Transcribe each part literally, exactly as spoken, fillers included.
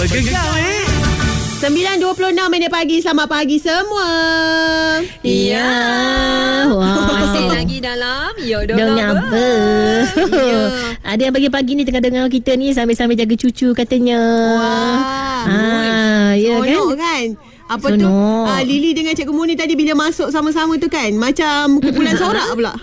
bergegar eh. sembilan dua puluh enam minit pagi. Selamat pagi semua. Ya. Wah. Masih lagi dalam Yo Dong Dong apa? apa? Ya. Ada yang pagi-pagi ni tengah dengar kita ni sambil-sambil jaga cucu katanya. Wah. Ah, ya kan? Seronok kan? Apa tu? Seronok. Ah, Lily dengan Cikgu Muni tadi bila masuk sama-sama tu kan, macam kumpulan sorak pula.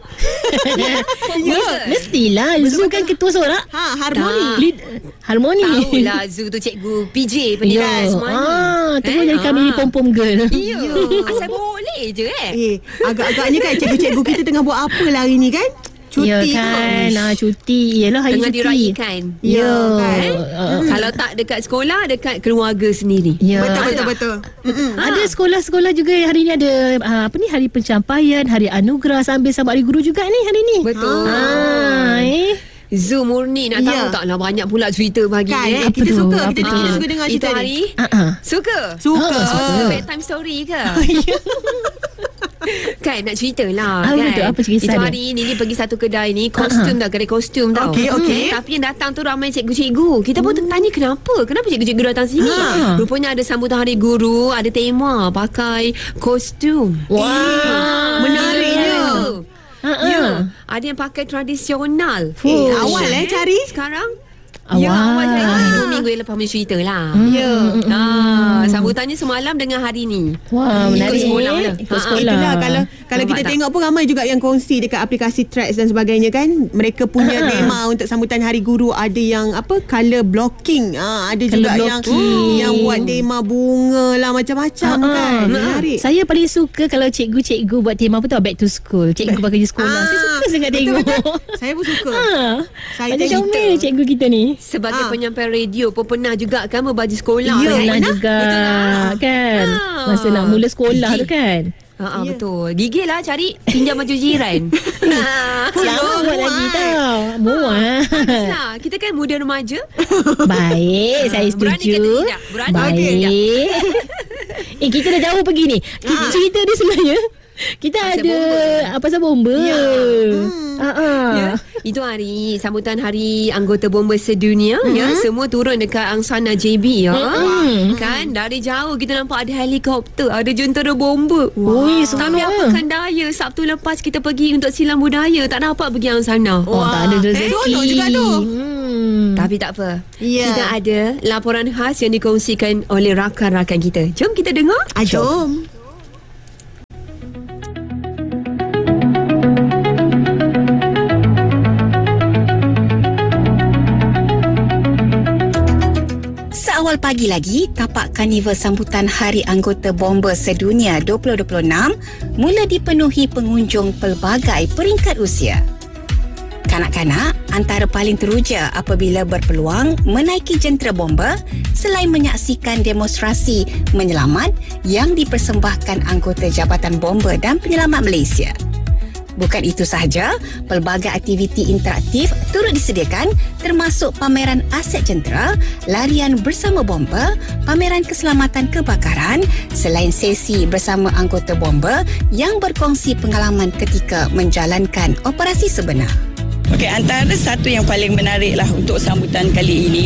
Ya. Mestilah Zu kan ketua sorak. Ha, harmoni. Tak. Lead, harmoni. Tahulah Zu tu cikgu P J pendidikan Ya. semua ni. Ah, terus Eh, jadi kami ni ah. pom-pom girl. Ya. Asal boleh je eh. Eh, agak-agaknya kan cikgu-cikgu kita tengah buat apa lah hari ni kan? Cuti ya tu. kan. Ah, cuti. Yalah hari Tengah cuti. diraikan. Ya, kan? Eh? Ah, Kalau tak dekat sekolah, dekat keluarga sendiri. Ya. Betul, betul, betul. Mm-mm. Ada sekolah-sekolah juga yang hari ni ada uh, apa ni hari pencapaian, hari anugerah sambil sambut hari guru juga ni hari ni. Betul. Ah, eh. Zu murni nak tahu Ya. tak lah banyak pula cerita pagi Kan, eh. eh, kita tu? suka. Apa Kita, tu? kita suka dengar Itu cerita hari ni. Uh-uh. Suka? Suka. Ha, suka. Bedtime story ke? Kan nak cerita lah Ah, kan. betul. Apa kisah Itu dia? hari ni dia pergi satu kedai ni, kostum dah, kedai kostum tau. Okey, okey. Tapi yang datang tu ramai cikgu-cikgu. Kita pun tanya kenapa? Kenapa cikgu-cikgu datang sini? Ha. Rupanya ada sambutan hari guru, ada tema pakai kostum. Wah, menariknya. Ha-ha. Ya, ada yang pakai tradisional. Eh, awal eh cari. Sekarang Awal. Ya, awal hari dua minggu yang lepas punya cerita lah. Ya. Ah, sambutannya semalam dengan hari ni. Wah, Ikut menarik. sekolah dah. Ikut Ha, sekolah. Itulah kalau kalau Nampak kita tak? tengok pun ramai juga yang kongsi dekat aplikasi Threads dan sebagainya kan. Mereka punya Ah. tema untuk sambutan Hari Guru, ada yang apa color blocking. Ah, ada Colour juga yang blocking. yang buat tema bunga lah macam-macam Ah, kan. ah. Menarik. Saya paling suka kalau cikgu-cikgu buat tema apa tu, back to school. Cikgu pakai baju sekolah. Ah, Saya suka sangat betul, tengok. betul. Saya pun suka. Ah, Saya macam tengok. comel cikgu kita ni. Sebagai Ah. penyampai radio pun pernah juga kan berbaju sekolah. Ya, kan? Pernah pernah. juga Betul tak? kan. Ah. Masa nak mula sekolah Gigi. tu kan. Ha, ha, Ya. betul. Gigil lah cari pinjam baju jiran. Selamat buat lagi tau. Muat. Nah, kita kan muda remaja. Baik, saya Berani setuju. kata tidak? Berani Baik. kata tidak? Eh, kita dah jauh pergi ni. Kita Ah. cerita dia sebenarnya. Kita Pasal ada bomba. apa pasal bomba. Ya. Ha ah. Ya. Itu hari sambutan hari anggota bomba sedunia mm-hmm. ya, semua turun dekat Angsana J B ya. Mm-hmm. Kan dari jauh kita nampak ada helikopter, ada jentera bomba. Ui, Tapi seronok. apakan daya Sabtu lepas kita pergi untuk silam budaya tak dapat pergi Angsana. Oh, tak ada rezeki. seronok juga tu. Hmm. Tapi tak apa. Ya. Kita ada laporan khas yang dikongsikan oleh rakan-rakan kita. Jom kita dengar. Ah, jom. Seawal pagi lagi, tapak karnival sambutan Hari Anggota Bomba Sedunia dua ribu dua puluh enam mula dipenuhi pengunjung pelbagai peringkat usia. Kanak-kanak antara paling teruja apabila berpeluang menaiki jentera bomba selain menyaksikan demonstrasi menyelamat yang dipersembahkan anggota Jabatan Bomba dan Penyelamat Malaysia. Bukan itu sahaja, pelbagai aktiviti interaktif turut disediakan termasuk pameran aset jentera, larian bersama bomba, pameran keselamatan kebakaran selain sesi bersama anggota bomba yang berkongsi pengalaman ketika menjalankan operasi sebenar. Okey, antara satu yang paling menarik lah untuk sambutan kali ini,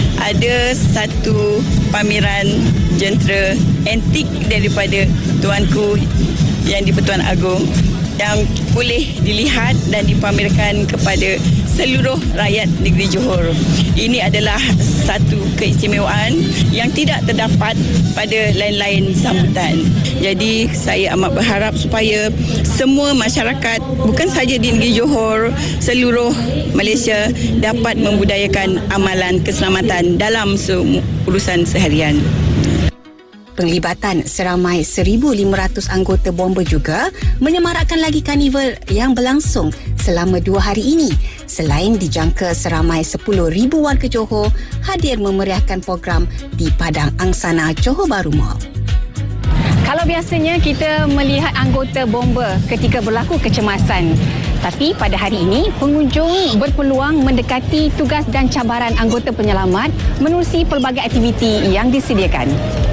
ada satu pameran jentera antik daripada tuanku yang di Pertuan Agong yang boleh dilihat dan dipamerkan kepada seluruh rakyat negeri Johor. Ini adalah satu keistimewaan yang tidak terdapat pada lain-lain sambutan. Jadi saya amat berharap supaya semua masyarakat, bukan saja di negeri Johor, seluruh Malaysia dapat membudayakan amalan keselamatan dalam urusan seharian. Penglibatan seramai seribu lima ratus anggota bomba juga menyemarakkan lagi karnival yang berlangsung selama dua hari ini. Selain dijangka seramai sepuluh ribu warga Johor hadir memeriahkan program di Padang Angsana Johor Bahru Mall. Kalau biasanya kita melihat anggota bomba ketika berlaku kecemasan, tapi pada hari ini pengunjung berpeluang mendekati tugas dan cabaran anggota penyelamat menerusi pelbagai aktiviti yang disediakan.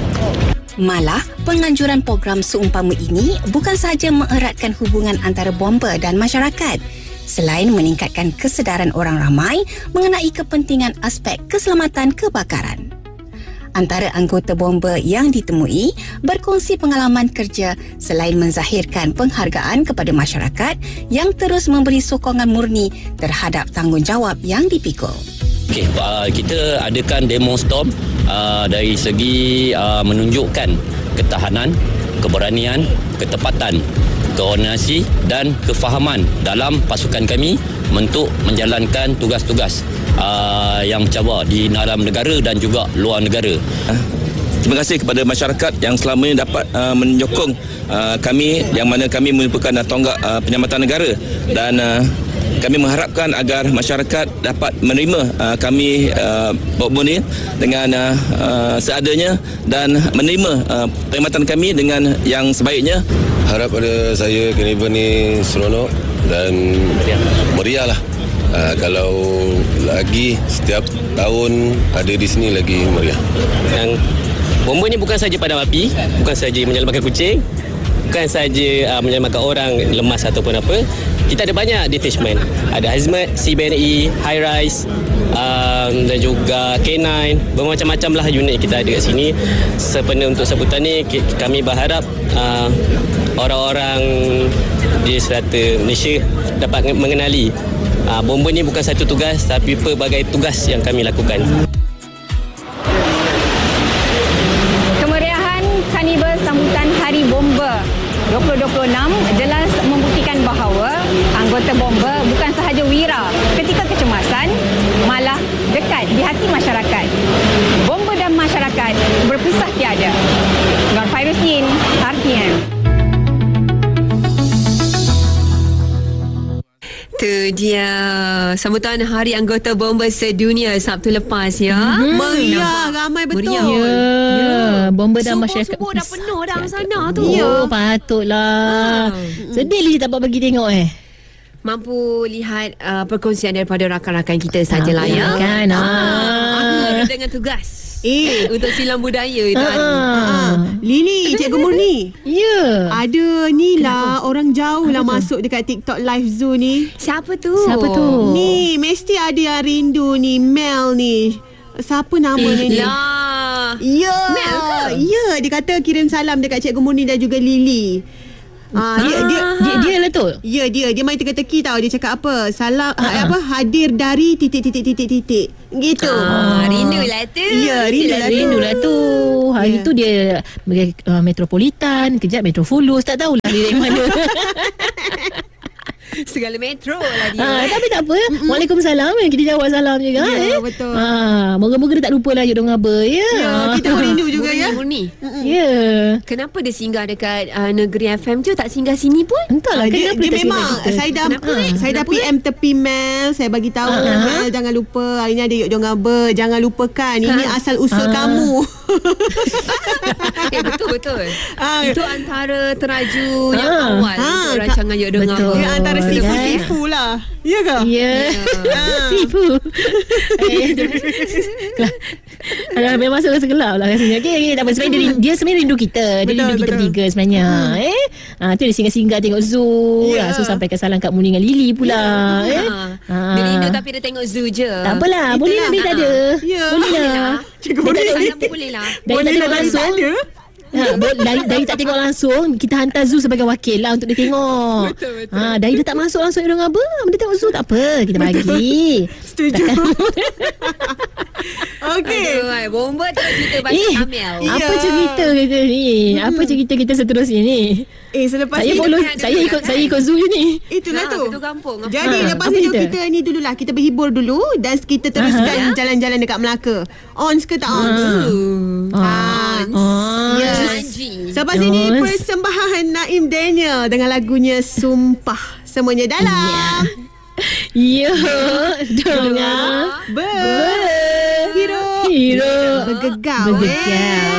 Malah, penganjuran program seumpama ini bukan sahaja mengeratkan hubungan antara bomba dan masyarakat, selain meningkatkan kesedaran orang ramai mengenai kepentingan aspek keselamatan kebakaran. Antara anggota bomba yang ditemui berkongsi pengalaman kerja selain menzahirkan penghargaan kepada masyarakat yang terus memberi sokongan murni terhadap tanggungjawab yang dipikul. Okey, uh, kita adakan demo storm uh, dari segi uh, menunjukkan ketahanan, keberanian, ketepatan, koordinasi dan kefahaman dalam pasukan kami untuk menjalankan tugas-tugas uh, yang mencabar di dalam negara dan juga luar negara. Terima kasih kepada masyarakat yang selama ini dapat uh, menyokong uh, kami, yang mana kami merupakan uh, tonggak uh, penyelamatan negara, dan uh, kami mengharapkan agar masyarakat dapat menerima uh, kami uh, bomba ni dengan uh, uh, seadanya dan menerima uh, perkhidmatan kami dengan yang sebaiknya. Harap pada saya carnival ni seronok dan meriah lah. Uh, kalau lagi setiap tahun ada di sini lagi meriah. Yang bomba ni bukan saja padam api, bukan saja menyelamatkan kucing, bukan saja uh, menyelamatkan orang lemas ataupun apa. Kita ada banyak detachment. Ada Hazmat, C B N E, High Rise, um, dan juga K nine. Bermacam-macam lah unit kita ada kat sini. Sepenuh untuk sambutan ni, kami berharap uh, orang-orang di serata Malaysia dapat mengenali uh, bomba ni bukan satu tugas, tapi pelbagai tugas yang kami lakukan. Kemeriahan Karnival Sambutan Hari Bomba dua ribu dua puluh enam jelas membuktikan bahawa anggota bomba bukan sahaja wira ketika kecemasan, malah dekat di hati masyarakat. Bomba dan masyarakat berpisah tiada. Nur Fairusin, R T M. Tu dia sambutan Hari Anggota Bomba Sedunia Sabtu lepas ya. Hmm. Meriah, ramai betul. Ya, yeah. Bomba dan Subuh, masyarakat. Subuh dah penuh dah sana tu. Ya, patutlah. Hmm. Sedih Lily tak dapat pergi tengok eh. Mampu lihat uh, perkongsian daripada rakan-rakan kita sajalah ya. Kan. Ah, aku dengan tugas. Eh, untuk silam budaya itu. Ah. Ah. Lily, Cikgu Murni. Ya. Yeah. Ada ni lah, orang jauh lah masuk dekat TikTok live zoo ni. Siapa tu? Siapa tu? Ni, mesti ada yang rindu ni, Mel ni. Siapa nama eh, ni? Lah. Ya. Mel ke? Ya, dia kata kirim salam dekat Cikgu Murni dan juga Lily. Ah, dia, dia, Dia, dia lah tu. Ya, dia dia main teka-teki tau. Dia cakap apa? Salam uh-huh. apa? Hadir dari titik-titik-titik-titik. Gitu. Ah, rindulah tu. Ya, rindulah tu. Rindulah tu. Hari Ya. tu dia uh, Metropolitan, kejap Metrofolus, tak tahulah dia dari mana. Segala metro lah dia. Ha, tapi tak apa. Mm-mm. Waalaikumsalam. Kita jawab salam juga. Ya, eh. betul. Ha, moga-moga dia tak lupa lah Yudong Aba. Ya. Ya, kita pun rindu juga Murni, ya. Murni. Ya. Kenapa dia singgah dekat uh, Negeri F M je, tak singgah sini pun? Entahlah. Ah, dia, kenapa dia tak memang singgah kita? saya dah Kenapa? ah, saya dah Kenapa? P M tepi Mel, saya bagi tahu Ah. Mel jangan lupa hari ni ada Yuk Jong Aba, jangan lupakan ini Ha. asal usul Ah. kamu. Eh, betul-betul. Ah. Itu antara teraju yang Ah. awal Ah, untuk rancangan Yuk Dengar. betul. Dia antara Oh, sifu-sifu lah. Ya ke? Ya. Ah. Sifu. Eh, Alah, memang rasa gelap lah rasanya. Okay, okay, tak apa. Sebenarnya dia, dia sebenarnya rindu kita. Dia Betul, rindu kita betul. bertiga sebenarnya. Hmm. Eh? Ha, tu dia singgah-singgah tengok zoo. Ya. Yeah. So sampaikan salam kat Murni dengan Lily pula. Eh? Ha. Dia rindu tapi dia tengok zoo je. Tak apalah. Itulah. Boleh lah. Dia tak ada. Ya. Boleh lah. Cikgu Boleh Murni. salam pun boleh lah. Dari tak tengok langsung. Ha, bo- dari, dari tak tengok langsung, kita hantar zoo sebagai wakil lah untuk dia tengok. Betul, betul. Ha, dari dia tak masuk langsung Yudong Aba, dia tengok zoo tak apa, kita bagi. Setuju. Okey. Aduh, ai, bomba tu cerita pasal Eh, Amel. apa Ya. cerita kita ni? Apa cerita kita seterusnya ni? Eh, selepas Saya ni follow, kan, saya dulu ikut kan? saya ikut zoo je ni. itulah Ha, tu. ketua kampung. Apa? Jadi Ha, lepas apa ni cerita? kita ni dululah, kita berhibur dulu dan kita teruskan jalan-jalan dekat Melaka. Ons ke tak ons? Ah. Ons. Ah. Yes. Janji. Selepas ini Ons. persembahan Naim Daniel dengan lagunya Sumpah. Semuanya dalam Ya, dengar Ber Hero hero Bergegau eh. bergegau.